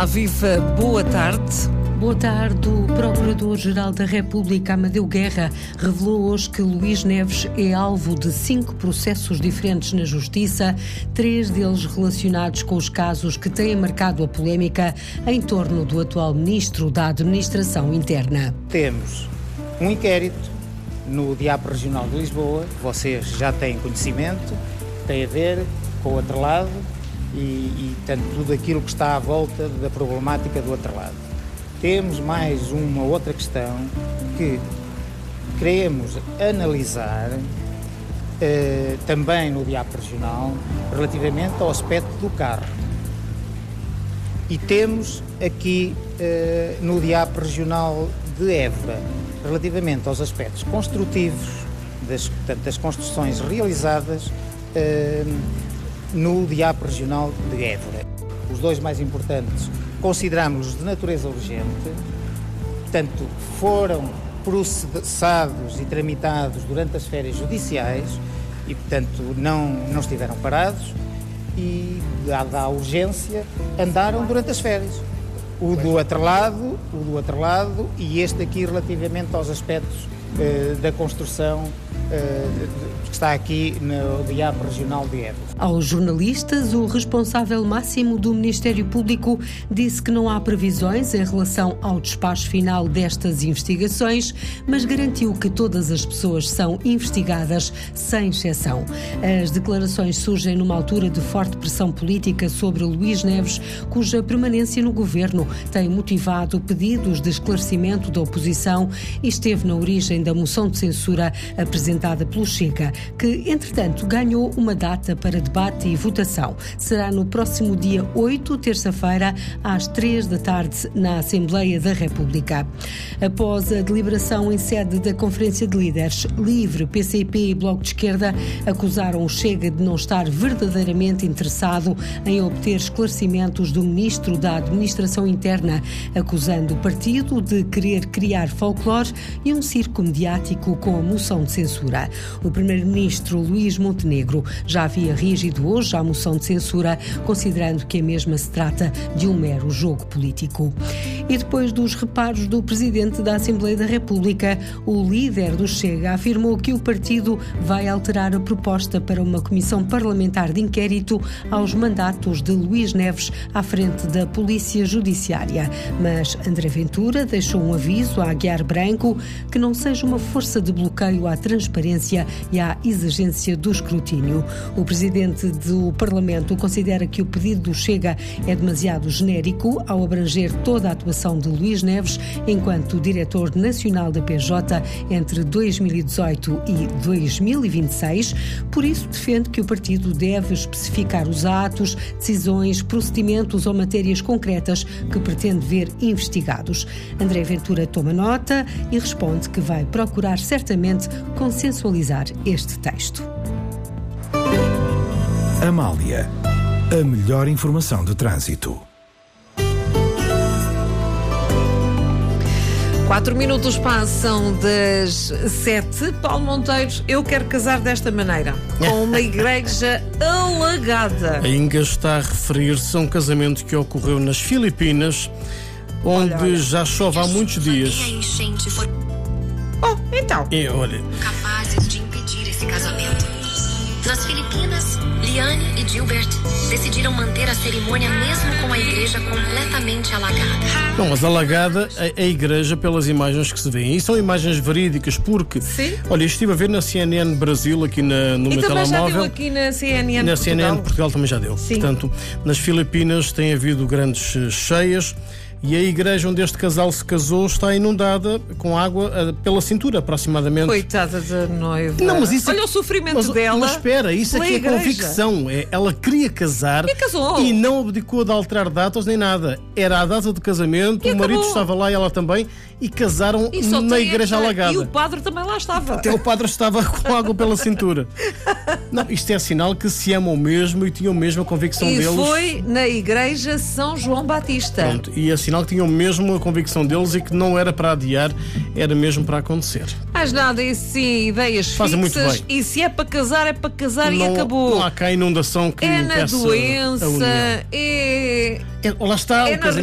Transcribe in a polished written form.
Olá, viva, boa tarde. Boa tarde. O Procurador-Geral da República, Amadeu Guerra, revelou hoje que Luís Neves é alvo de 5 processos diferentes na Justiça, 3 deles relacionados com os casos que têm marcado a polémica em torno do atual Ministro da Administração Interna. Temos um inquérito no DIAP Regional de Lisboa, que vocês já têm conhecimento, que tem a ver com o outro lado e tanto tudo aquilo que está à volta da problemática do outro lado. Temos mais uma outra questão que queremos analisar também no DIAP Regional relativamente ao aspecto do carro. E temos aqui no DIAP Regional de Évora relativamente aos aspectos construtivos das construções realizadas no DIAP Regional de Évora. Os dois mais importantes consideramos-los de natureza urgente, portanto foram processados e tramitados durante as férias judiciais e portanto não estiveram parados e, dada a urgência, andaram durante as férias. O do outro lado e este aqui relativamente aos aspectos da construção que está aqui no DIAP Regional de Évora. Aos jornalistas, o responsável máximo do Ministério Público disse que não há previsões em relação ao despacho final destas investigações, mas garantiu que todas as pessoas são investigadas, sem exceção. As declarações surgem numa altura de forte pressão política sobre Luís Neves, cuja permanência no governo tem motivado pedidos de esclarecimento da oposição e esteve na origem da moção de censura apresentada pelo Chega, que, entretanto, ganhou uma data para debate e votação. Será no próximo dia 8, terça-feira, às 3 da tarde, na Assembleia da República. Após a deliberação em sede da Conferência de Líderes, LIVRE, PCP e Bloco de Esquerda acusaram o Chega de não estar verdadeiramente interessado em obter esclarecimentos do Ministro da Administração Interna, acusando o partido de querer criar folclore e um circo mediático com a moção de censura. O primeiro-ministro Luís Montenegro já havia reagido hoje à moção de censura, considerando que a mesma se trata de um mero jogo político. E depois dos reparos do presidente da Assembleia da República, o líder do Chega afirmou que o partido vai alterar a proposta para uma comissão parlamentar de inquérito aos mandatos de Luís Neves à frente da Polícia Judiciária. Mas André Ventura deixou um aviso a Aguiar Branco que não seja uma força de bloqueio à transparência e à exigência do escrutínio. O presidente do Parlamento considera que o pedido do Chega é demasiado genérico ao abranger toda a atuação de Luís Neves enquanto diretor nacional da PJ entre 2018 e 2026. Por isso, defende que o partido deve especificar os atos, decisões, procedimentos ou matérias concretas que pretende ver investigados. André Ventura toma nota e responde que vai procurar certamente consensualizar este texto. Amália, a melhor informação de trânsito. 4 minutos passam das 7. Paulo Monteiro, eu quero casar desta maneira, com uma igreja alagada. Ainda está a referir-se a um casamento que ocorreu nas Filipinas, onde olha. Já chove há muitos dias. Oh, então. E olha. Capazes de impedir esse casamento. Nas Filipinas, Liane e Gilbert decidiram manter a cerimônia mesmo com a igreja completamente alagada. Não, mas alagada a igreja pelas imagens que se vêem. E são imagens verídicas porque, sim? Olha, eu estive a ver na CNN Brasil aqui no meu telemóvel. E também já deu aqui na CNN na Portugal. CNN Portugal também já deu. Sim. Portanto, nas Filipinas tem havido grandes cheias. E a igreja onde este casal se casou está inundada com água pela cintura, aproximadamente. Coitada da noiva. Não, mas isso olha o sofrimento dela. Mas espera, isso aqui é igreja. Convicção. Ela queria casar e casou. E não abdicou de alterar datas nem nada. Era a data do casamento, o marido estava lá e ela também, e casaram na igreja alagada. E o padre também lá estava. Até o padre estava com água pela cintura. Não, isto é sinal que se amam mesmo e tinham mesmo a convicção deles. E foi na igreja São João Batista. Pronto, e é sinal que tinham mesmo a convicção deles e que não era para adiar, era mesmo para acontecer. Mais nada, e sim, ideias fazem fixas, muito bem. E se é para casar, é para casar não, e acabou. Não há cá inundação que é na impeça doença, lá está, é o casamento